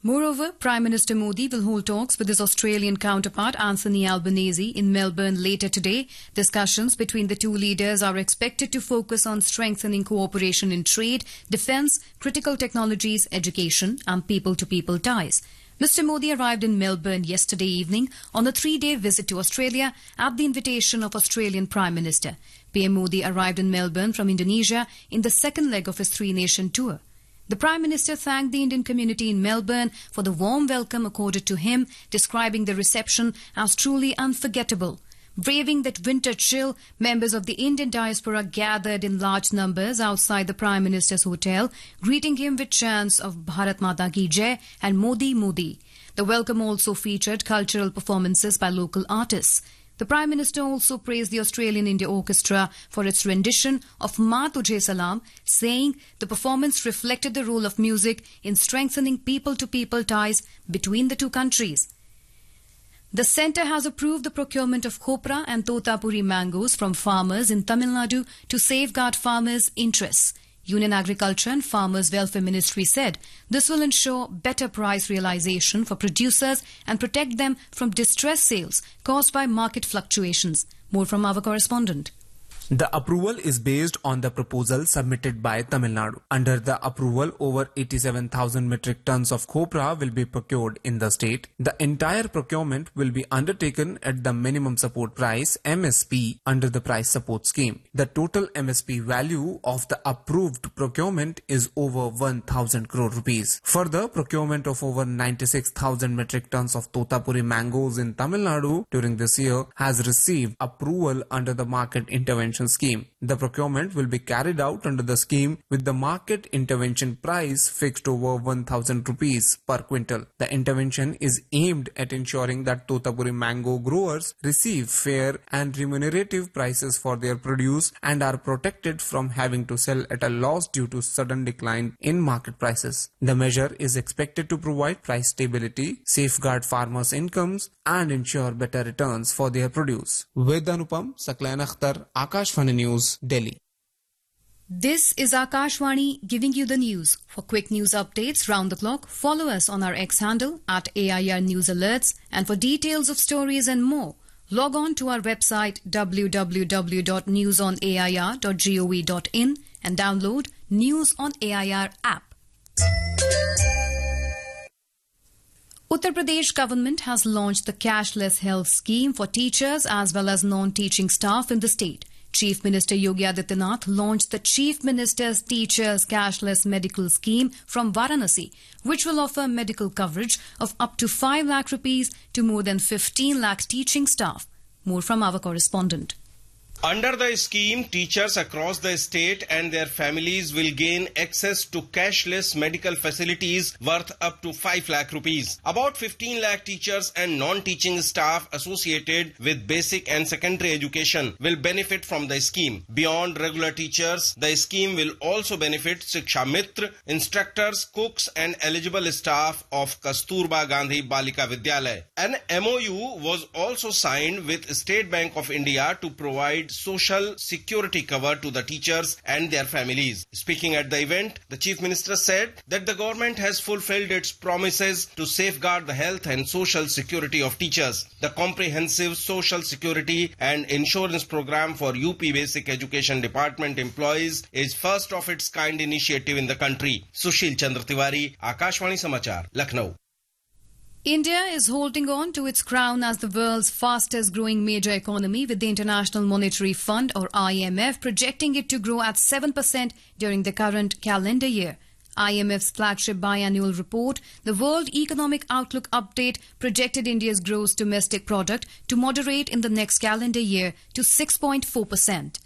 Moreover, Prime Minister Modi will hold talks with his Australian counterpart Anthony Albanese in Melbourne later today. Discussions between the two leaders are expected to focus on strengthening cooperation in trade, defence, critical technologies, education and people-to-people ties. Mr. Modi arrived in Melbourne yesterday evening on a 3-day visit to Australia at the invitation of Australian Prime Minister. PM Modi arrived in Melbourne from Indonesia in the second leg of his three-nation tour. The Prime Minister thanked the Indian community in Melbourne for the warm welcome accorded to him, describing the reception as truly unforgettable. Braving that winter chill, members of the Indian diaspora gathered in large numbers outside the Prime Minister's hotel, greeting him with chants of Bharat Mata Ki Jai and Modi Modi. The welcome also featured cultural performances by local artists. The Prime Minister also praised the Australian India Orchestra for its rendition of Maa Tujhe Salam, saying the performance reflected the role of music in strengthening people-to-people ties between the two countries. The centre has approved the procurement of copra and totapuri mangoes from farmers in Tamil Nadu to safeguard farmers' interests. Union Agriculture and Farmers Welfare Ministry said this will ensure better price realization for producers and protect them from distress sales caused by market fluctuations. More from our correspondent. The approval is based on the proposal submitted by Tamil Nadu. Under the approval, over 87,000 metric tons of copra will be procured in the state. The entire procurement will be undertaken at the minimum support price MSP under the price support scheme. The total MSP value of the approved procurement is over 1,000 crore rupees. Further, procurement of over 96,000 metric tons of totapuri mangoes in Tamil Nadu during this year has received approval under the market intervention scheme. The procurement will be carried out under the scheme with the market intervention price fixed over 1,000 rupees per quintal. The intervention is aimed at ensuring that totapuri mango growers receive fair and remunerative prices for their produce and are protected from having to sell at a loss due to sudden decline in market prices. The measure is expected to provide price stability, safeguard farmers' incomes and ensure better returns for their produce. With Anupam, Saklan Akhtar, Akashvani News, Delhi. This is Akashvani giving you the news. For quick news updates round the clock, follow us on our X handle at AIR News Alerts, and for details of stories and more, log on to our website www.newsonair.gov.in and download News on AIR app. Uttar Pradesh government has launched the cashless health scheme for teachers as well as non-teaching staff in the state. Chief Minister Yogi Adityanath launched the Chief Minister's Teachers Cashless Medical Scheme from Varanasi, which will offer medical coverage of up to 5 lakh rupees to more than 15 lakh teaching staff. More from our correspondent. Under the scheme, teachers across the state and their families will gain access to cashless medical facilities worth up to 5 lakh rupees. About 15 lakh teachers and non-teaching staff associated with basic and secondary education will benefit from the scheme. Beyond regular teachers, the scheme will also benefit Shiksha Mitra, instructors, cooks and eligible staff of Kasturba Gandhi Balika Vidyalaya. An MOU was also signed with State Bank of India to provide social security cover to the teachers and their families. Speaking at the event, the Chief Minister said that the government has fulfilled its promises to safeguard the health and social security of teachers. The comprehensive social security and insurance program for UP Basic Education Department employees is first of its kind initiative in the country. Sushil Chandra Tiwari, Akashvani Samachar, Lucknow. India is holding on to its crown as the world's fastest growing major economy, with the International Monetary Fund or IMF projecting it to grow at 7% during the current calendar year. IMF's flagship biannual report, the World Economic Outlook Update, projected India's gross domestic product to moderate in the next calendar year to 6.4%.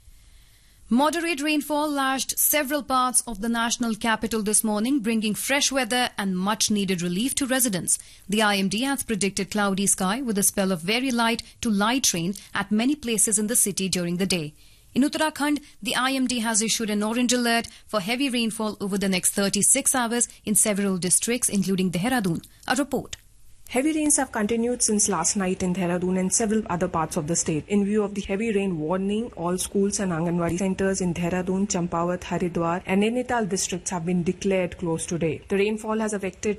Moderate rainfall lashed several parts of the national capital this morning, bringing fresh weather and much-needed relief to residents. The IMD has predicted cloudy sky with a spell of very light to light rain at many places in the city during the day. In Uttarakhand, the IMD has issued an orange alert for heavy rainfall over the next 36 hours in several districts, including Dehradun. A report. Heavy rains have continued since last night in Dehradun and several other parts of the state. In view of the heavy rain warning, all schools and Anganwadi centers in Dehradun, Champawat, Haridwar and Nainital districts have been declared closed today. The rainfall has affected